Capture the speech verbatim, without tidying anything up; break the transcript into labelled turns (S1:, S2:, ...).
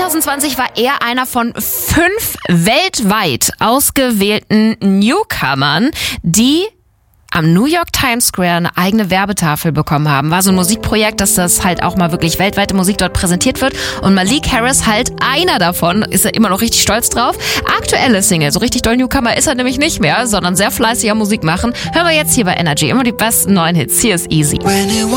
S1: zwanzig zwanzig war er einer von fünf weltweit ausgewählten Newcomern, die am New York Times Square eine eigene Werbetafel bekommen haben. War so ein Musikprojekt, dass das halt auch mal wirklich weltweite Musik dort präsentiert wird. Und Malik Harris halt einer davon, ist er immer noch richtig stolz drauf. Aktuelle Single, so richtig doll Newcomer ist er nämlich nicht mehr, sondern sehr fleißig am Musik machen. Hören wir jetzt hier bei Energy immer die besten neuen Hits. Hier ist Easy.